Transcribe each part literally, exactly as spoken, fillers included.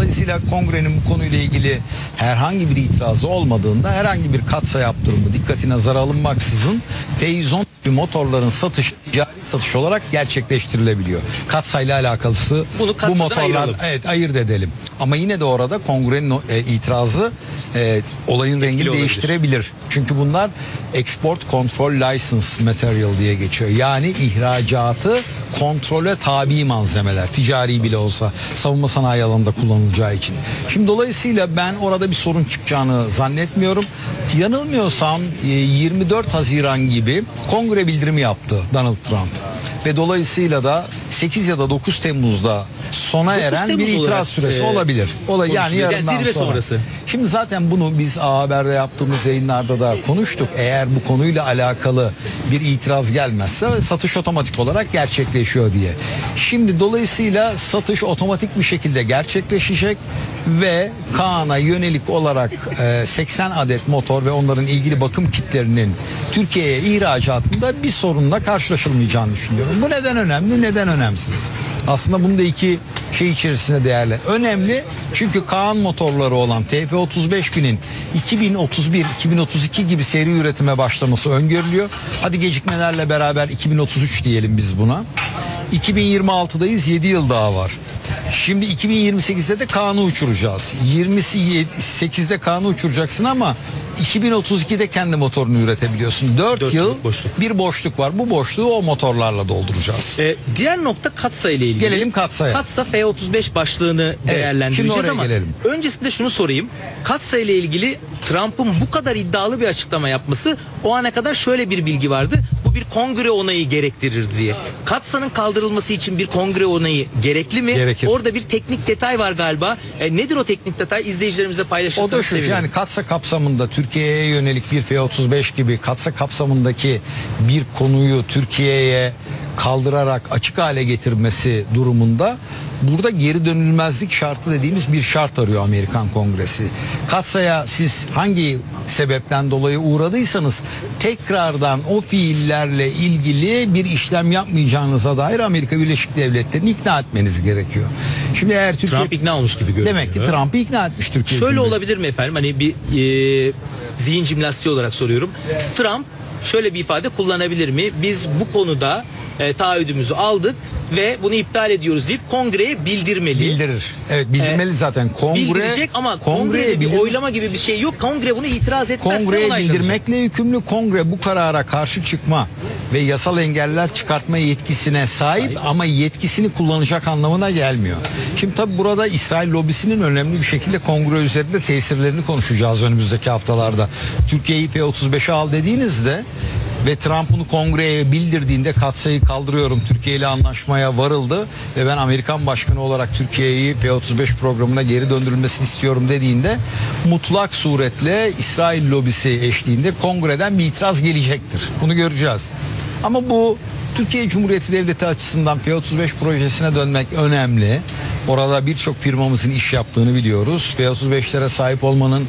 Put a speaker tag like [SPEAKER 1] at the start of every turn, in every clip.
[SPEAKER 1] Dolayısıyla kongrenin bu konuyla ilgili herhangi bir itirazı olmadığında herhangi bir katsayı yaptırımı dikkati nazara alınmaksızın T yüz on motorların satışı ticari satış olarak gerçekleştirilebiliyor. Katsayıyla alakalısı
[SPEAKER 2] Bunu
[SPEAKER 1] bu motorlar
[SPEAKER 2] ayıralım.
[SPEAKER 1] evet ayırt edelim. Ama yine de orada kongrenin e, itirazı e, olayın
[SPEAKER 2] Etkili
[SPEAKER 1] rengini
[SPEAKER 2] olabilir.
[SPEAKER 1] değiştirebilir. Çünkü bunlar Export Control License Material diye geçiyor. Yani ihracatı kontrole tabi malzemeler. Ticari bile olsa savunma sanayi alanında kullanılacağı için. Şimdi dolayısıyla ben orada bir sorun çıkacağını zannetmiyorum. Yanılmıyorsam e, yirmi dört Haziran gibi kongre bildirimi yaptı Donald Trump. Ve dolayısıyla da sekiz ya da dokuz Temmuz'da sona eren bir
[SPEAKER 2] Temmuz
[SPEAKER 1] itiraz
[SPEAKER 2] olarak,
[SPEAKER 1] süresi
[SPEAKER 2] e,
[SPEAKER 1] olabilir. Olay yani
[SPEAKER 2] konuşuluyor. Yani
[SPEAKER 1] yarından
[SPEAKER 2] zirve
[SPEAKER 1] sonra.
[SPEAKER 2] sonrası.
[SPEAKER 1] Şimdi zaten bunu biz A Haber'de yaptığımız yayınlarda da konuştuk. Eğer bu konuyla alakalı bir itiraz gelmezse satış otomatik olarak gerçekleşiyor diye. Şimdi dolayısıyla satış otomatik bir şekilde gerçekleşecek ve Kaan'a yönelik olarak e, seksen adet motor ve onların ilgili bakım kitlerinin Türkiye'ye ihracatında bir sorunla karşılaşılmayacağını düşünüyorum. Bu neden önemli, neden önemsiz? Aslında bunu da iki şey içerisinde değerli. Önemli çünkü Kaan motorları olan T F otuz beş binin iki bin otuz bir iki bin otuz iki gibi seri üretime başlaması öngörülüyor. Hadi gecikmelerle beraber iki bin otuz üç diyelim biz buna. iki bin yirmi altıdayız, yedi yıl daha var. Şimdi iki bin yirmi sekizde de Kaan'ı uçuracağız. yirmi sekizde Kaan'ı uçuracaksın ama iki bin otuz ikide kendi motorunu üretebiliyorsun. dört yıl
[SPEAKER 2] boşluk.
[SPEAKER 1] bir boşluk var. Bu boşluğu o motorlarla dolduracağız.
[SPEAKER 2] Ee, diğer nokta katsayı ile ilgili.
[SPEAKER 1] Gelelim katsayı.
[SPEAKER 2] Katsa F otuz beş başlığını değerlendireceğiz
[SPEAKER 1] şimdi oraya
[SPEAKER 2] ama
[SPEAKER 1] gelelim.
[SPEAKER 2] öncesinde şunu sorayım. Katsayı ile ilgili Trump'ın bu kadar iddialı bir açıklama yapması, o ana kadar şöyle bir bilgi vardı. Bu bir kongre onayı gerektirir diye. Katsa'nın kaldırılması için bir kongre onayı gerekli mi?
[SPEAKER 1] Gerekir.
[SPEAKER 2] Orada bir teknik detay var galiba. E, nedir o teknik detay? İzleyicilerimize
[SPEAKER 1] O
[SPEAKER 2] paylaşırsanız
[SPEAKER 1] da şu,
[SPEAKER 2] sevinirim.
[SPEAKER 1] yani Katsa kapsamında Türkiye'ye yönelik bir F otuz beş gibi Katsa kapsamındaki bir konuyu Türkiye'ye kaldırarak açık hale getirmesi durumunda burada geri dönülmezlik şartı dediğimiz bir şart arıyor Amerikan Kongresi. Katsa'ya siz hangi sebepten dolayı uğradıysanız tekrardan o fiillerle ilgili bir işlem yapmayacağınıza dair Amerika Birleşik Devletleri'ni ikna etmeniz gerekiyor. Şimdi eğer Türkiye...
[SPEAKER 2] Trump ikna olmuş gibi görünüyor.
[SPEAKER 1] Demek ki Trump'ı ikna etmiş Türkiye.
[SPEAKER 2] Şöyle
[SPEAKER 1] Cumhuriyeti.
[SPEAKER 2] olabilir mi efendim? Hani bir e, zihin jimnastiği olarak soruyorum. Trump şöyle bir ifade kullanabilir mi? Biz bu konuda e, taahhüdümüzü aldık ve bunu iptal ediyoruz deyip kongreye bildirmeli.
[SPEAKER 1] Bildirir. Evet, bildirmeli
[SPEAKER 2] Ee,
[SPEAKER 1] zaten. Kongre
[SPEAKER 2] Bildirecek ama kongrede bir
[SPEAKER 1] bildir-
[SPEAKER 2] oylama gibi bir şey yok. Kongre bunu itiraz etmezse
[SPEAKER 1] Kongreye
[SPEAKER 2] onaylanacak.
[SPEAKER 1] bildirmekle yükümlü. Kongre bu karara karşı çıkma ve yasal engeller çıkartma yetkisine sahip,
[SPEAKER 2] Sahip.
[SPEAKER 1] ama yetkisini kullanacak anlamına gelmiyor. Şimdi tabi burada İsrail lobisinin önemli bir şekilde kongre üzerinde tesirlerini konuşacağız önümüzdeki haftalarda. Türkiye'yi F otuz beşe al dediğinizde ve Trump bunu kongreye bildirdiğinde katsayı kaldırıyorum, Türkiye ile anlaşmaya varıldı ve ben Amerikan başkanı olarak Türkiye'yi F otuz beş programına geri döndürülmesini istiyorum dediğinde mutlak suretle İsrail lobisi eşliğinde kongreden bir itiraz gelecektir. Bunu göreceğiz. Ama bu Türkiye Cumhuriyeti Devleti açısından F otuz beş projesine dönmek önemli. Orada birçok firmamızın iş yaptığını biliyoruz. F otuz beşlere sahip olmanın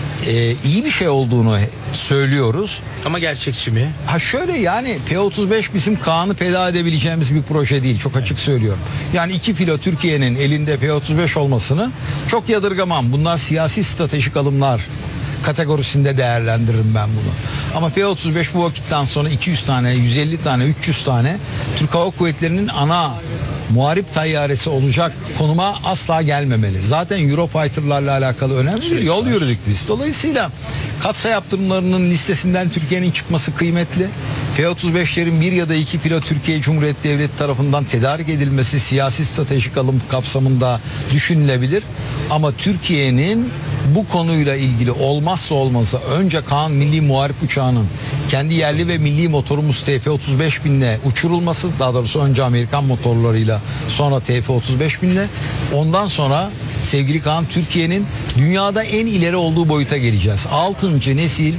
[SPEAKER 1] e, iyi bir şey olduğunu söylüyoruz.
[SPEAKER 2] Ama gerçekçi mi?
[SPEAKER 1] Ha şöyle, yani F otuz beş bizim Kaan'ı feda edebileceğimiz bir proje değil. Çok açık söylüyorum. Yani iki filo Türkiye'nin elinde F otuz beş olmasını çok yadırgamam. Bunlar siyasi stratejik alımlar kategorisinde değerlendiririm ben bunu. Ama F otuz beş bu vakitten sonra iki yüz tane, yüz elli tane, üç yüz tane Türk Hava Kuvvetleri'nin ana muharip tayyaresi olacak konuma asla gelmemeli. Zaten Eurofighter'larla alakalı önemli bir
[SPEAKER 2] Süreç
[SPEAKER 1] yol
[SPEAKER 2] var.
[SPEAKER 1] yürüdük biz. Dolayısıyla katsa yaptırımlarının listesinden Türkiye'nin çıkması kıymetli. F otuz beşlerin bir ya da iki filo Türkiye Cumhuriyeti Devleti tarafından tedarik edilmesi siyasi stratejik alım kapsamında düşünülebilir. Ama Türkiye'nin bu konuyla ilgili olmazsa olmazı önce Kaan Milli Muharip Uçağı'nın kendi yerli ve milli motorumuz T F otuz beş binle uçurulması, daha doğrusu önce Amerikan motorlarıyla sonra T F otuz beş binle, ondan sonra sevgili Kaan Türkiye'nin dünyada en ileri olduğu boyuta geleceğiz. altıncı nesil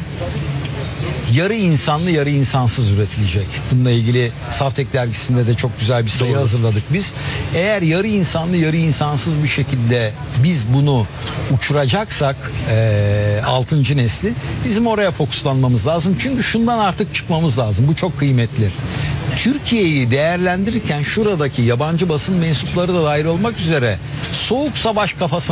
[SPEAKER 1] yarı insanlı yarı insansız üretilecek. Bununla ilgili Savtek dergisinde de çok güzel bir sayı
[SPEAKER 2] Doğru.
[SPEAKER 1] hazırladık biz. Eğer yarı insanlı yarı insansız bir şekilde biz bunu uçuracaksak e, altıncı nesli bizim oraya fokuslanmamız lazım. Çünkü şundan artık çıkmamız lazım. Bu çok kıymetli. Türkiye'yi değerlendirirken şuradaki yabancı basın mensupları da dahil olmak üzere soğuk savaş kafasına